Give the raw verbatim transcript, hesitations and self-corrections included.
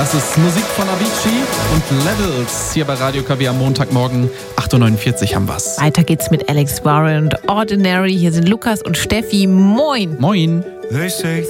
Das ist Musik von Avicii und Levels hier bei Radio K W am Montagmorgen. acht Uhr neunundvierzig haben wir's. Weiter geht's mit Alex Warren und Ordinary. Hier sind Lukas und Steffi. Moin. Moin. They say